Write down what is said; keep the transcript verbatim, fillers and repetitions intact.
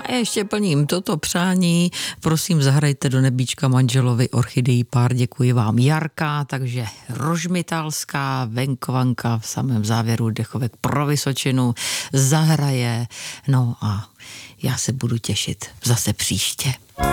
A ještě plním toto přání. Prosím, zahrajte do nebíčka manželovi orchidejí pár. Děkuji vám, Jarka. Takže rožmitálská venkovanka v samém závěru dechovek pro Vysočinu zahraje. No a já se budu těšit zase příště.